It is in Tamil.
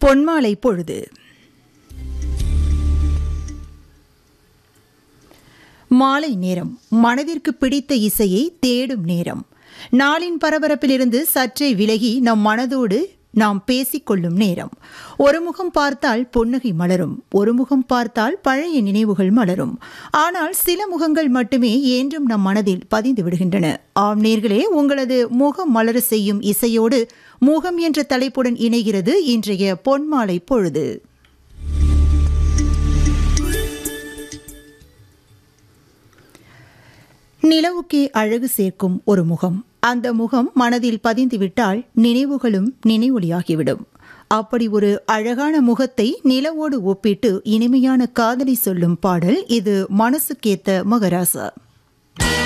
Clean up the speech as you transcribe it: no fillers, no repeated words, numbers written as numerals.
பொன்மாலை பொழுது. மாலை நேரம் மனதிற்கு பிடித்த இசையை தேடும் நேரம். நாளின் பரபரப்பிலிருந்து சற்றே விலகி நம் மனதோடு நாம் பேசிக்கொள்ளும் நேரம். ஒரு முகம் பார்த்தால் புன்னகை மலரும், ஒரு முகம் பார்த்தால் பழைய நினைவுகள் மலரும். ஆனால் சில முகங்கள் மட்டுமே என்றும் நம் மனதில் பதிந்து விடுகின்றன. ஆம் நேர்களே, உங்களது முகம் மலர செய்யும் இசையோடு முகம் என்ற தலைப்புடன் இணைகிறது இன்றைய பொன்மாலை பொழுது. நிலவுக்கே அழகு சேர்க்கும் ஒரு முகம். அந்த முகம் மனதில் பதிந்துவிட்டால் நினைவுகளும் நினைவொளியாகிவிடும். அப்படி ஒரு அழகான முகத்தை நிலவோடு ஒப்பிட்டு இனிமையான காதலை சொல்லும் பாடல் இது. மனசுக்கேத்த மகராசா.